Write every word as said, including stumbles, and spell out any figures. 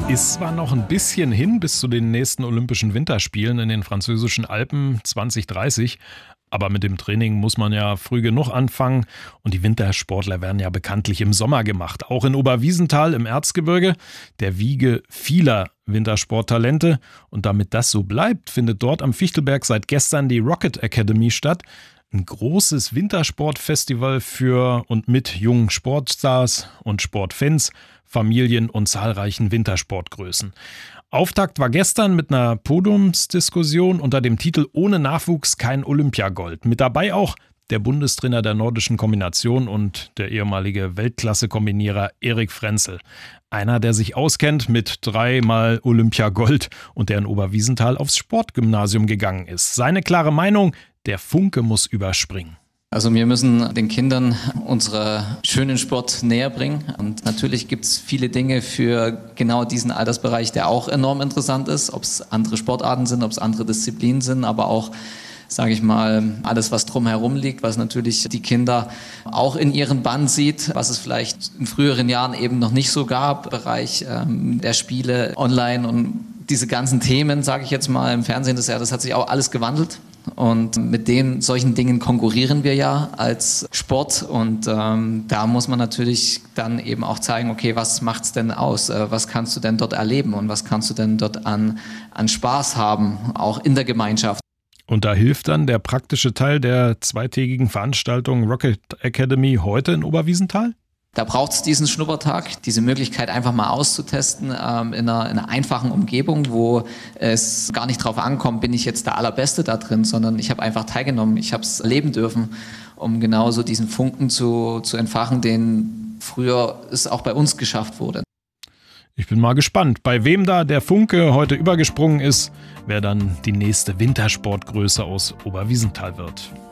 Ist zwar noch ein bisschen hin bis zu den nächsten Olympischen Winterspielen in den französischen Alpen zwanzig dreißig, aber mit dem Training muss man ja früh genug anfangen und die Wintersportler werden ja bekanntlich im Sommer gemacht. Auch in Oberwiesenthal im Erzgebirge, der Wiege vieler Wintersporttalente. Und damit das so bleibt, findet dort am Fichtelberg seit gestern die Rocket Academy statt. Ein großes Wintersportfestival für und mit jungen Sportstars und Sportfans, Familien und zahlreichen Wintersportgrößen. Auftakt war gestern mit einer Podiumsdiskussion unter dem Titel „Ohne Nachwuchs kein Olympiagold". Mit dabei auch der Bundestrainer der nordischen Kombination und der ehemalige Weltklasse-Kombinierer Erik Frenzel. Einer, der sich auskennt mit dreimal Olympiagold und der in Oberwiesenthal aufs Sportgymnasium gegangen ist. Seine klare Meinung: Der Funke muss überspringen. Also wir müssen den Kindern unseren schönen Sport näher bringen. Und natürlich gibt es viele Dinge für genau diesen Altersbereich, der auch enorm interessant ist. Ob es andere Sportarten sind, ob es andere Disziplinen sind, aber auch, sage ich mal, alles, was drumherum liegt, was natürlich die Kinder auch in ihren Bann sieht, was es vielleicht in früheren Jahren eben noch nicht so gab. Bereich ähm, der Spiele, online und diese ganzen Themen, sage ich jetzt mal, im Fernsehen, das, ja, das hat sich auch alles gewandelt. Und mit den solchen Dingen konkurrieren wir ja als Sport und ähm, da muss man natürlich dann eben auch zeigen, okay, was macht's denn aus? Äh, was kannst du denn dort erleben und was kannst du denn dort an, an Spaß haben, auch in der Gemeinschaft? Und da hilft dann der praktische Teil der zweitägigen Veranstaltung Rocket Academy heute in Oberwiesenthal? Da braucht es diesen Schnuppertag, diese Möglichkeit einfach mal auszutesten ähm, in, einer, in einer einfachen Umgebung, wo es gar nicht drauf ankommt, bin ich jetzt der Allerbeste da drin, sondern ich habe einfach teilgenommen, ich habe es erleben dürfen, um genauso diesen Funken zu, zu entfachen, den früher es auch bei uns geschafft wurde. Ich bin mal gespannt, bei wem da der Funke heute übergesprungen ist, wer dann die nächste Wintersportgröße aus Oberwiesenthal wird.